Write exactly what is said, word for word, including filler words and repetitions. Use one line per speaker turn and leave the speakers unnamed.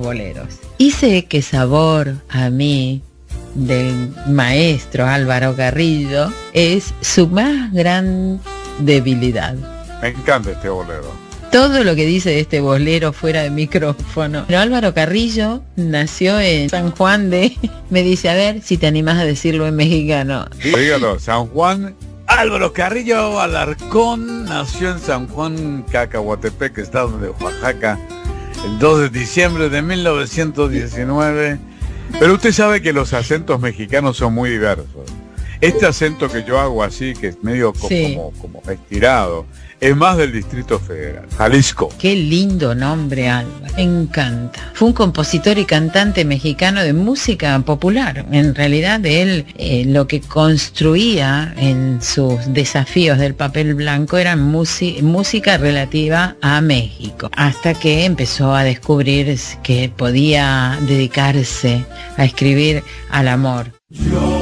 boleros. Y sé que sabor a mí del maestro Álvaro Carrillo es su más gran debilidad.
Me encanta este bolero.
Todo lo que dice de este bolero fuera de micrófono. Pero Álvaro Carrillo nació en San Juan de... Me dice, a ver si te animás a decirlo en mexicano.
Dígalo, San Juan. Álvaro Carrillo Alarcón nació en San Juan, Cacahuatepec, estado de Oaxaca, el dos de diciembre de mil novecientos diecinueve. Pero usted sabe que los acentos mexicanos son muy diversos. Este acento que yo hago así, que es medio co-
Sí.
como, como estirado, es más del Distrito Federal, Jalisco.
Qué lindo nombre, Álvaro. Me encanta. Fue un compositor y cantante mexicano de música popular. En realidad, él eh, lo que construía en sus desafíos del papel blanco era musi- música relativa a México. Hasta que empezó a descubrir que podía dedicarse a escribir al amor.